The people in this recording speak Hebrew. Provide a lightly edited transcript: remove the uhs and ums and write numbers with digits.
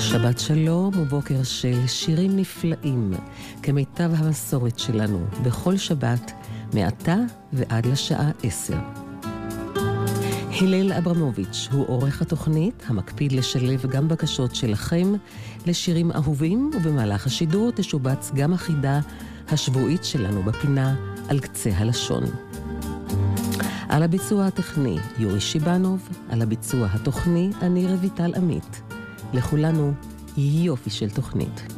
שבת שלום ובוקר של שירים נפלאים, כמיטב המסורת שלנו, בכל שבת, מעתה ועד לשעה 10. הלל אברמוביץ' הוא עורך התוכנית, המקפיד לשלב גם בקשות שלכם לשירים אהובים, ובמהלך השידור תשובץ גם החידה השבועית שלנו בפינה על קצה הלשון. על הביצוע הטכני יורי שיבנוב, על הביצוע התוכני אני רויטל עמית. לכולנו יופי של תוכנית.